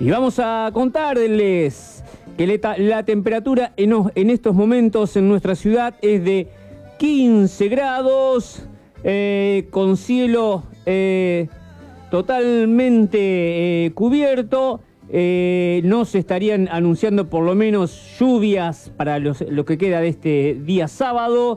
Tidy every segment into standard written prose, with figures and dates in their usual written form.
Y vamos a contarles que la temperatura en estos momentos en nuestra ciudad es de 15 grados, con cielo totalmente cubierto. No se estarían anunciando por lo menos lluvias para lo que queda de este día sábado.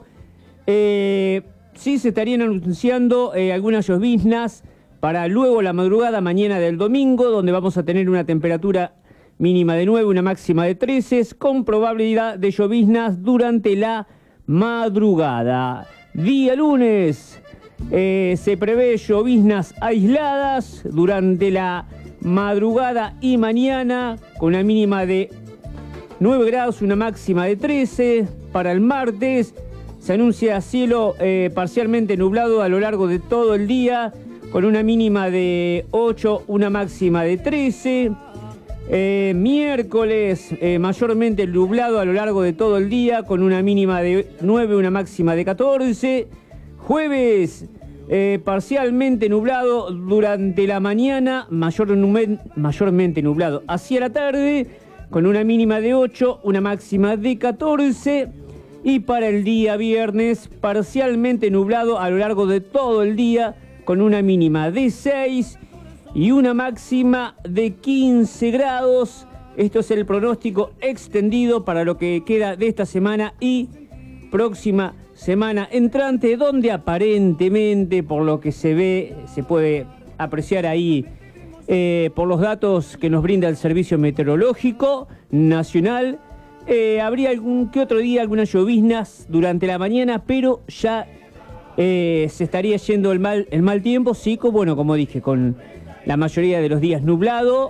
Sí se estarían anunciando algunas lloviznas para luego la madrugada mañana del domingo, donde vamos a tener una temperatura mínima de 9, una máxima de 13, con probabilidad de lloviznas durante la madrugada. Día lunes se prevé lloviznas aisladas durante la madrugada y mañana, con una mínima de 9 grados, una máxima de 13. Para el martes se anuncia cielo parcialmente nublado a lo largo de todo el día, con una mínima de 8, una máxima de 13. Miércoles mayormente nublado a lo largo de todo el día, con una mínima de 9, una máxima de 14. Jueves parcialmente nublado durante la mañana, mayormente nublado hacia la tarde, con una mínima de 8, una máxima de 14. Y para el día viernes parcialmente nublado a lo largo de todo el día, con una mínima de 6 y una máxima de 15 grados. Esto es el pronóstico extendido para lo que queda de esta semana y próxima semana entrante, donde aparentemente, por lo que se ve, se puede apreciar ahí por los datos que nos brinda el Servicio Meteorológico Nacional, habría algún que otro día algunas lloviznas durante la mañana, pero ya se estaría yendo el mal tiempo, sí, como dije, con la mayoría de los días nublado,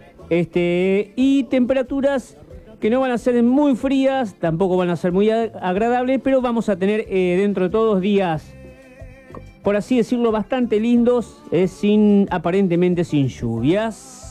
y temperaturas que no van a ser muy frías, tampoco van a ser muy agradables, pero vamos a tener dentro de todos días, por así decirlo, bastante lindos, aparentemente sin lluvias.